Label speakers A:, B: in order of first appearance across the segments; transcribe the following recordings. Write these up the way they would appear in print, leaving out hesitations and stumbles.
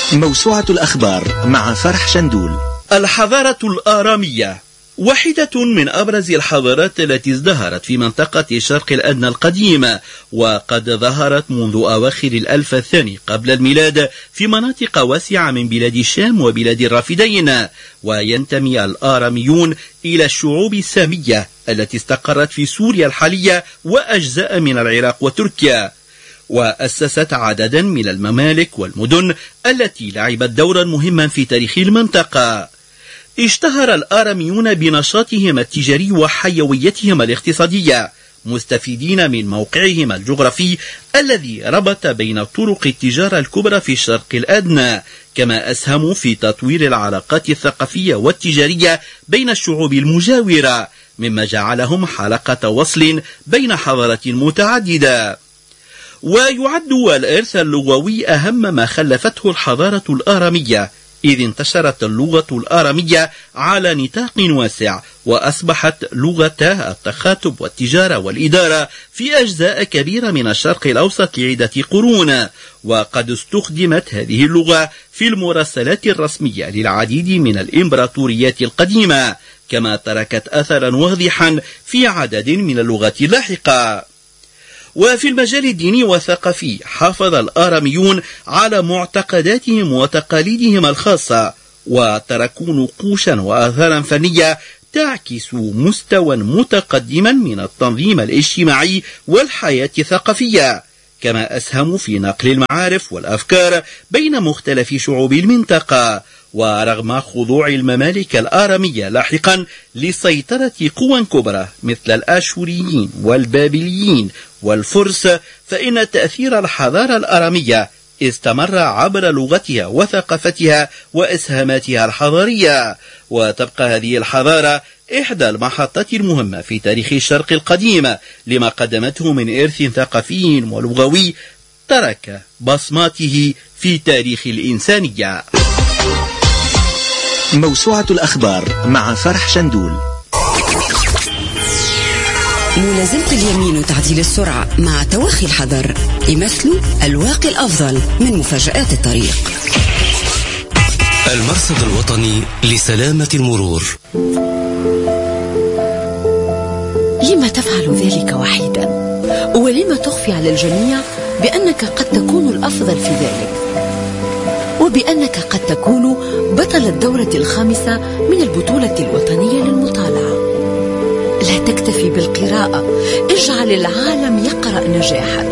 A: موسوعة الأخبار مع فرح شندول.
B: الحضارة الآرامية واحدة من أبرز الحضارات التي ازدهرت في منطقة الشرق الأدنى القديمة، وقد ظهرت منذ أواخر الألف الثاني قبل الميلاد في مناطق واسعة من بلاد الشام وبلاد الرافدين. وينتمي الآراميون إلى الشعوب السامية التي استقرت في سوريا الحالية وأجزاء من العراق وتركيا، وأسست عددا من الممالك والمدن التي لعبت دورا مهما في تاريخ المنطقة. اشتهر الآراميون بنشاطهم التجاري وحيويتهم الاقتصادية، مستفيدين من موقعهم الجغرافي الذي ربط بين طرق التجارة الكبرى في الشرق الأدنى، كما أسهموا في تطوير العلاقات الثقافية والتجارية بين الشعوب المجاورة، مما جعلهم حلقة وصل بين حضارات متعددة. ويعد الإرث اللغوي أهم ما خلفته الحضارة الآرامية، إذ انتشرت اللغة الآرامية على نطاق واسع، وأصبحت لغة التخاطب والتجارة والإدارة في أجزاء كبيرة من الشرق الأوسط لعدة قرون. وقد استخدمت هذه اللغة في المراسلات الرسمية للعديد من الإمبراطوريات القديمة، كما تركت أثرا واضحا في عدد من اللغات اللاحقة. وفي المجال الديني والثقافي حافظ الآراميون على معتقداتهم وتقاليدهم الخاصة، وتركوا نقوشا وآثارا فنية تعكس مستوى متقدما من التنظيم الاجتماعي والحياة الثقافية، كما أسهموا في نقل المعارف والأفكار بين مختلف شعوب المنطقة. ورغم خضوع الممالك الآرامية لاحقا لسيطرة قوى كبرى مثل الآشوريين والبابليين والفرس، فإن تأثير الحضارة الآرامية استمر عبر لغتها وثقافتها وإسهاماتها الحضارية. وتبقى هذه الحضارة إحدى المحطات المهمة في تاريخ الشرق القديم، لما قدمته من إرث ثقافي ولغوي ترك بصماته في تاريخ الإنسانية.
A: موسوعة الأخبار مع فرح شندول.
C: ملازمة اليمين وتعديل السرعة مع تواخي الحذر يمثلوا الواقي الأفضل من مفاجآت الطريق.
D: المرصد الوطني لسلامة المرور.
E: لما تفعل ذلك وحيدا؟ ولما تخفي على الجميع بأنك قد تكون الأفضل في ذلك، وبأنك قد تكون بطل الدورة الخامسة من البطولة الوطنية للمطالعة؟ لا تكتفي بالقراءة، اجعل العالم يقرأ نجاحك.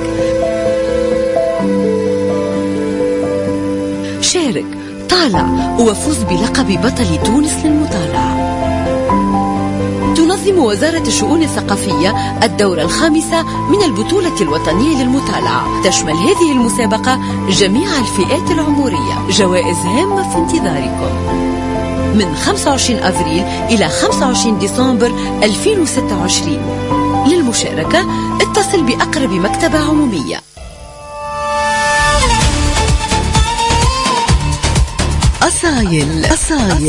E: شارك، طالع، وفوز بلقب بطل تونس للمطالعة. تنظم وزارة الشؤون الثقافية الدورة الخامسة من البطولة الوطنية للمطالعة. تشمل هذه المسابقة جميع الفئات العمرية. جوائز هامة في انتظاركم من 25 أفريل إلى 25 ديسمبر 2026. للمشاركة اتصل بأقرب مكتبة عمومية. أصايل